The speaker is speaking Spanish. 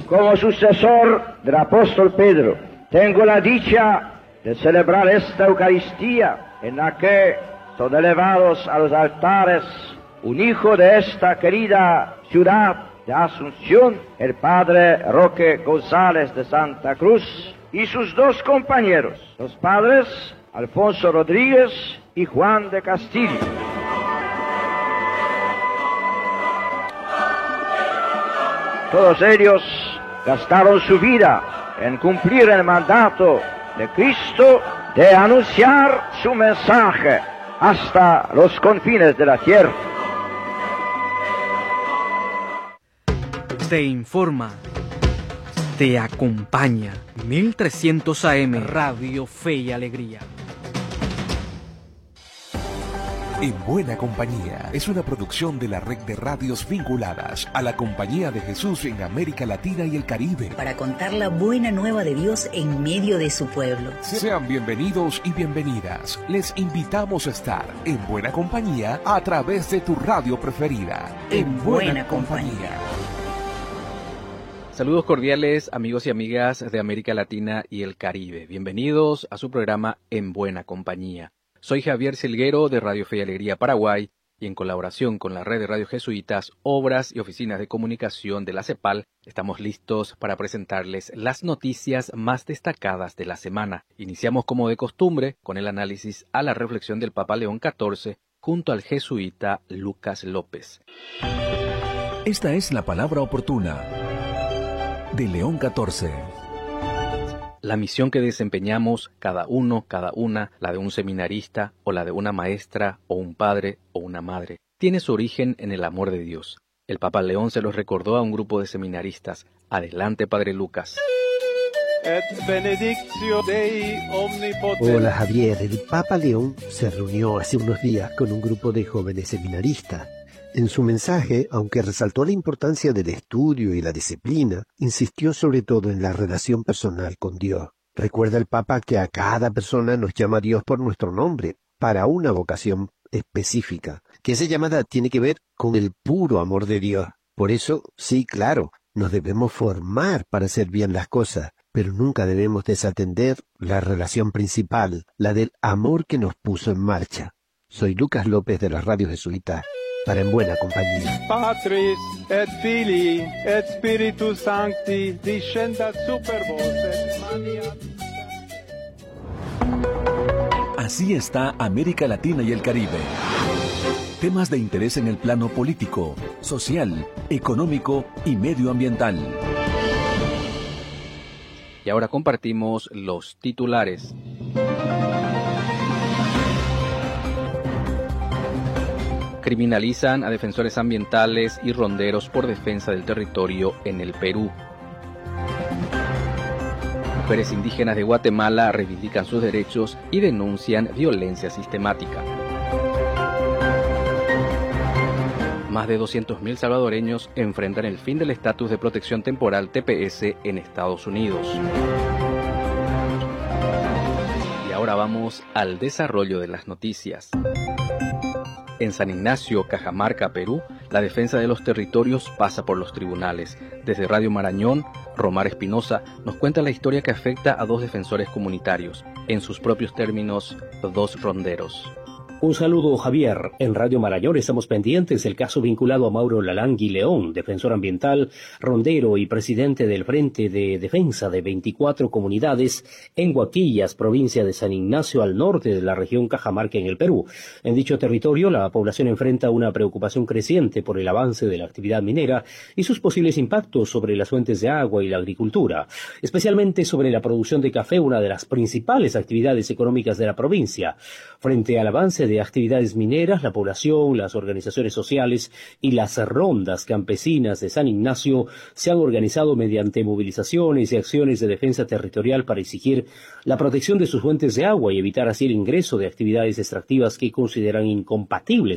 Como sucesor del apóstol Pedro, tengo la dicha de celebrar esta Eucaristía en la que son elevados a los altares un hijo de esta querida ciudad de Asunción, el padre Roque González de Santa Cruz, y sus dos compañeros, los padres Alfonso Rodríguez y Juan de Castillo. Todos ellos gastaron su vida en cumplir el mandato de Cristo de anunciar su mensaje hasta los confines de la tierra. Te informa, te acompaña. 1300 AM, Radio Fe y Alegría. En Buena Compañía es una producción de la red de radios vinculadas a la Compañía de Jesús en América Latina y el Caribe. Para contar la buena nueva de Dios en medio de su pueblo. Sean bienvenidos y bienvenidas. Les invitamos a estar en Buena Compañía a través de tu radio preferida. En Buena Compañía. Saludos cordiales, amigos y amigas de América Latina y el Caribe. Bienvenidos a su programa En Buena Compañía. Soy Javier Silguero de Radio Fe y Alegría Paraguay y en colaboración con la red de radios jesuitas, obras y oficinas de comunicación de la CEPAL, estamos listos para presentarles las noticias más destacadas de la semana. Iniciamos como de costumbre con el análisis a la reflexión del Papa León XIV junto al jesuita Lucas López. Esta es la palabra oportuna de León XIV. La misión que desempeñamos cada uno, cada una, la de un seminarista o la de una maestra o un padre o una madre, tiene su origen en el amor de Dios. El Papa León se los recordó a un grupo de seminaristas. Adelante, Padre Lucas. Hola Javier, el Papa León se reunió hace unos días con un grupo de jóvenes seminaristas. En su mensaje, aunque resaltó la importancia del estudio y la disciplina, insistió sobre todo en la relación personal con Dios. Recuerda el Papa que a cada persona nos llama Dios por nuestro nombre, para una vocación específica, que esa llamada tiene que ver con el puro amor de Dios. Por eso, sí, claro, nos debemos formar para hacer bien las cosas, pero nunca debemos desatender la relación principal, la del amor que nos puso en marcha. Soy Lucas López de la Radio Jesuita, para En Buena Compañía. Patris et Filii et Spiritus Sancti descendat super vos et maniat. Así está América Latina y el Caribe. Temas de interés en el plano político, social, económico y medioambiental. Y ahora compartimos los titulares. Criminalizan a defensores ambientales y ronderos por defensa del territorio en el Perú. Mujeres indígenas de Guatemala reivindican sus derechos y denuncian violencia sistemática. Más de 200.000 salvadoreños enfrentan el fin del estatus de protección temporal TPS en Estados Unidos. Y ahora vamos al desarrollo de las noticias. En San Ignacio, Cajamarca, Perú, la defensa de los territorios pasa por los tribunales. Desde Radio Marañón, Romar Espinosa nos cuenta la historia que afecta a dos defensores comunitarios, en sus propios términos, dos ronderos. Un saludo, Javier. En Radio Marañón estamos pendientes del caso vinculado a Mauro Lalangui León, defensor ambiental, rondero y presidente del Frente de Defensa de 24 comunidades en Huaquillas, provincia de San Ignacio, al norte de la región Cajamarca, en el Perú. En dicho territorio, la población enfrenta una preocupación creciente por el avance de la actividad minera y sus posibles impactos sobre las fuentes de agua y la agricultura, especialmente sobre la producción de café, una de las principales actividades económicas de la provincia. Frente al avance de actividades mineras, la población, las organizaciones sociales y las rondas campesinas de San Ignacio se han organizado mediante movilizaciones y acciones de defensa territorial para exigir la protección de sus fuentes de agua y evitar así el ingreso de actividades extractivas que consideran incompatibles